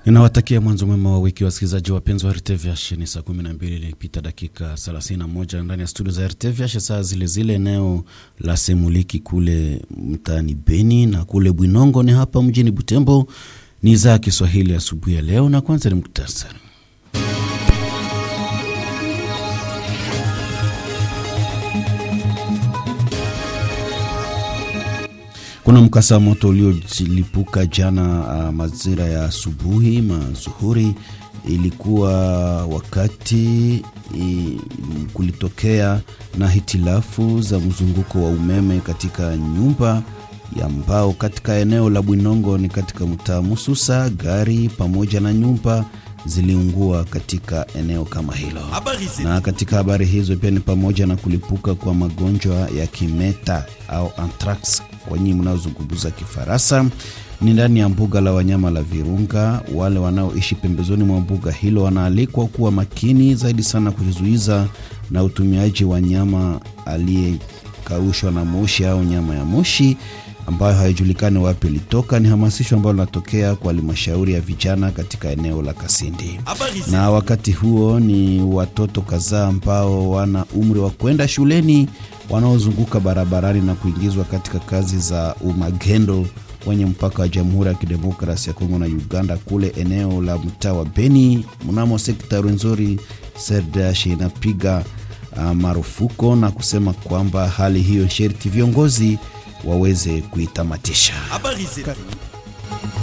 Ninawatakia mwanzo mwema wa wiki wasikilizaji wapenzi wa RTVH. Ni saa 12 ilipita dakika 31 ndani ya studio za RTVH, saa zile zile eneo la Semuliki kule mtaani Beni na kule Bwinongo ni hapa mjini Butembo. Ni za Kiswahili asubuhi ya leo, na kwanza ni muktasari. Kuna mkasa moto uliolipuka jana majira ya asubuhi mazuhuri. Ilikuwa wakati kulitokea na hitilafu za mzunguko wa umeme katika nyumba ya mbao katika eneo la Bwinongo, ni katika mtaa Mususa. Gari pamoja na nyumba ziliungua katika eneo kama hilo. Na katika habari hizo pia ni pamoja na kulipuka kwa magonjwa ya kimeta au anthrax kwa nyinyi mnaozungumza Kifaransa. Ni ndani ya mbuga la wanyama la Virunga. Wale wanaoishi pembezoni mwa mbuga hilo wanaalikwa kuwa makini zaidi sana kujizuiza na utumiaji wa nyama aliyekaushwa na moshi au nyama ya moshi ambayo haijulikani wapi ilitoka. Ni hamasisho ambalo linatokea kwa halmashauri ya vijana katika eneo la Kasindi. Na wakati huo ni watoto kadhaa ambao wana umri wa kwenda shuleni wanaozunguka barabarani na kuingizwa katika kazi za umagendo kwenye mpaka wa Jamhuri ya Kidemokrasia ya Kongo na Uganda kule eneo la mtaa wa Beni. Mnamo sekta Rwenzori SERDH inapiga marufuko na kusema kwamba hali hiyo sherti viongozi waweze kuitamatisha.